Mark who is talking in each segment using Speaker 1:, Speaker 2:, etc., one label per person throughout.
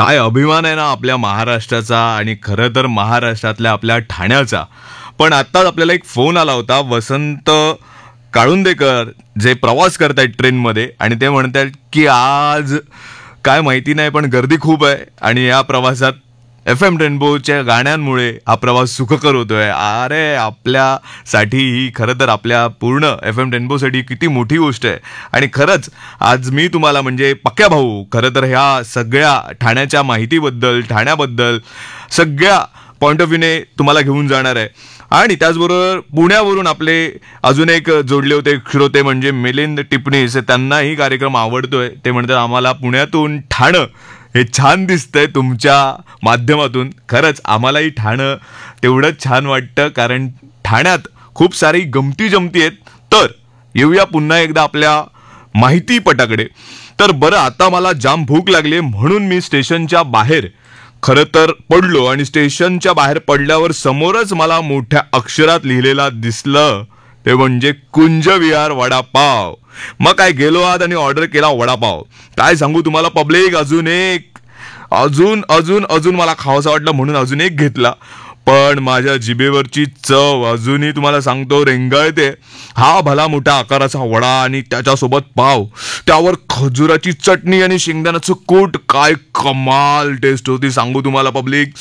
Speaker 1: काय अभिमान आहे ना आपल्या महाराष्ट्राचा आणि खरं तर महाराष्ट्रातल्या आपल्या ठाण्याचा. पण आत्ताच आपल्याला एक फोन आला होता वसंत काळुंदेकर जे प्रवास करतायत ट्रेनमध्ये आणि ते म्हणतात की आज काय माहिती नाही पण गर्दी खूप आहे आणि या प्रवासात FM रेनबोच्या गाण्यांमुळे हा प्रवास सुखकर होतोय. अरे आपल्यासाठी ही खरं तर आपल्या पूर्ण FM रेनबोसाठी किती मोठी गोष्ट आहे. आणि खरंच आज मी तुम्हाला म्हणजे पक्क्या भाऊ खरं तर ह्या सगळ्या ठाण्याच्या माहितीबद्दल ठाण्याबद्दल सगळ्या पॉइंट ऑफ व्ह्यूने तुम्हाला घेऊन जाणार आहे. आणि त्याचबरोबर पुण्यावरून आपले अजून एक जोडले होते श्रोते म्हणजे मिलिंद टिपणीस. त्यांनाही कार्यक्रम आवडतोय. ते म्हणतात आम्हाला पुण्यातून ठाणं हे छान दिसतंय तुमच्या माध्यमातून. खरंच आम्हालाही ठाणं तेवढंच छान वाटतं कारण ठाण्यात खूप सारी गमती जमती आहेत. तर येऊया पुन्हा एकदा आपल्या माहितीपटाकडे. तर बरं आता मला जाम भूक लागली म्हणून मी स्टेशनच्या बाहेर खरं तर पडलो आणि स्टेशनच्या बाहेर पडल्यावर समोरच मला मोठ्या अक्षरात लिहिलेला दिसलं ते म्हणजे कुंजविहार वडापाव. मग काय गेलो आत आणि ऑर्डर केला वडापाव. काय सांगू तुम्हाला पब्लिक अजून मला खावासा वाटला म्हणून अजून एक घेतला. पण माझ्या जिभेवरची चव अजूनही तुम्हाला सांगतो रेंगाळते. हा भला मोठा आकाराचा वडा आणि त्याच्यासोबत पाव, त्यावर खजुराची चटणी आणि शेंगदाण्याचं कूट. काय कमाल टेस्ट होती सांगू तुम्हाला पब्लिक.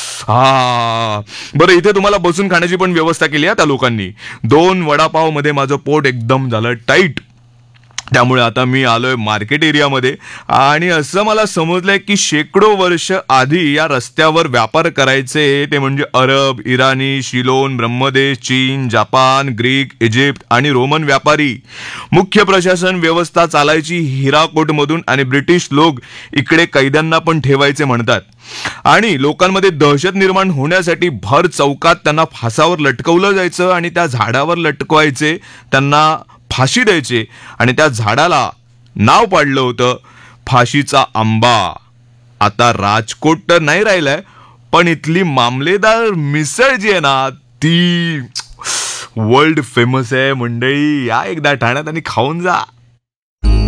Speaker 1: बरं इथे तुम्हाला बसून खाण्याची पण व्यवस्था केली आहे त्या लोकांनी. 2 वडापाव मध्ये माझं पोट एकदम झालं टाईट. त्यामुळे आता मी आलोय मार्केट एरियामध्ये आणि असं मला समजलंय की शेकडो वर्ष आधी या रस्त्यावर व्यापार करायचे ते म्हणजे अरब, इराणी, शिलोन, ब्रह्मदेश, चीन, जपान, ग्रीक, इजिप्त आणि रोमन व्यापारी. मुख्य प्रशासन व्यवस्था चालायची हिराकोटमधून आणि ब्रिटिश लोक इकडे कैद्यांना पण ठेवायचे म्हणतात. आणि लोकांमध्ये दहशत निर्माण होण्यासाठी भर चौकात त्यांना फासावर लटकवलं जायचं आणि त्या झाडावर लटकवायचे, त्यांना फाशी द्यायचे आणि त्या झाडाला नाव पाडलं होतं फाशीचा आंबा. आता राजकोट तर नाही राहिलाय पण इथली मामलेदार मिसळ जी आहे ना ती वर्ल्ड फेमस आहे मंडळी. या एकदा ठाण्यात आणि खाऊन जा.